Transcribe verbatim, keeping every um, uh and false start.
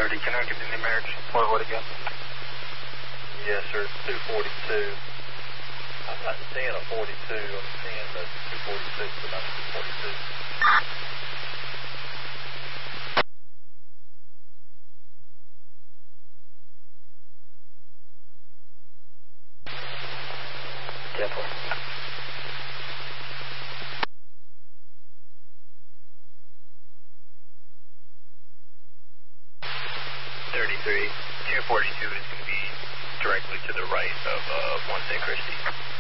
thirty, can I get the numerics for what again? Yes, sir, two forty-two. I'm not seeing a forty-two, I'm seeing the two forty-six, but not two forty-two. Definitely. thirty-three, two forty-two is going to be directly to the right of uh, one Saint Christie.